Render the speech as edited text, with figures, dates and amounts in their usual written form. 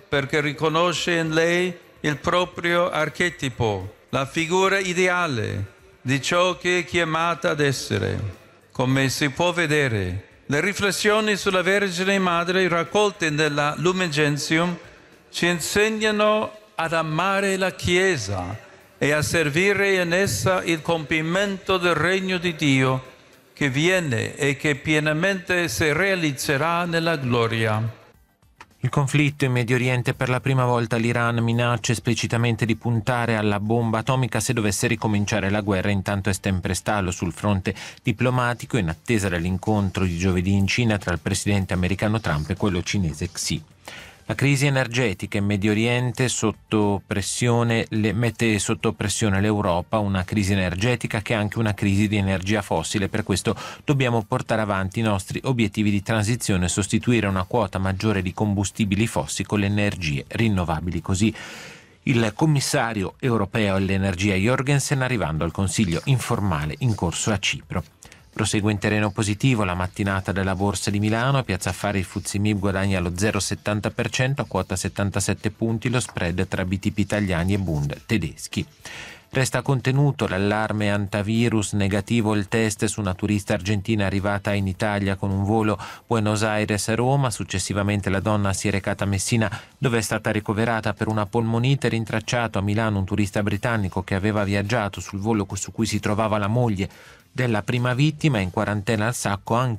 perché riconosce in lei il proprio archetipo, la figura ideale di ciò che è chiamata ad essere. Come si può vedere, le riflessioni sulla Vergine Madre raccolte nella Lumen Gentium ci insegnano ad amare la Chiesa e a servire in essa il compimento del regno di Dio che viene e che pienamente si realizzerà nella gloria. Il conflitto in Medio Oriente: per la prima volta l'Iran minaccia esplicitamente di puntare alla bomba atomica se dovesse ricominciare la guerra. Intanto è sempre stallo sul fronte diplomatico in attesa dell'incontro di giovedì in Cina tra il presidente americano Trump e quello cinese Xi. La crisi energetica in Medio Oriente mette sotto pressione l'Europa, una crisi energetica che è anche una crisi di energia fossile. Per questo dobbiamo portare avanti i nostri obiettivi di transizione e sostituire una quota maggiore di combustibili fossili con le energie rinnovabili. Così il commissario europeo all'energia Jorgensen, arrivando al Consiglio informale in corso a Cipro. Prosegue in terreno positivo la mattinata della Borsa di Milano. A Piazza Affari il FTSE MIB guadagna lo 0,70% a quota 77 punti, lo spread tra BTP italiani e Bund tedeschi. Resta contenuto l'allarme antivirus, negativo il test su una turista argentina arrivata in Italia con un volo Buenos Aires-Roma. Successivamente la donna si è recata a Messina, dove è stata ricoverata per una polmonite. Rintracciato a Milano un turista britannico che aveva viaggiato sul volo su cui si trovava la moglie della prima vittima, in quarantena al Sacco anche